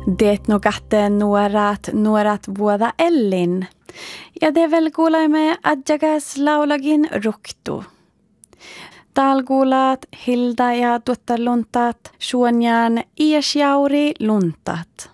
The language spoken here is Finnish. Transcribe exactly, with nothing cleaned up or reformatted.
Det nogatte nuorat nuorat vuoda ellin. Ja te vel kuulaimme adjagas laulagin ruktu. Täällä kuulaat Hilda ja tuotta luntaat suonjaan iesjauri luntaat.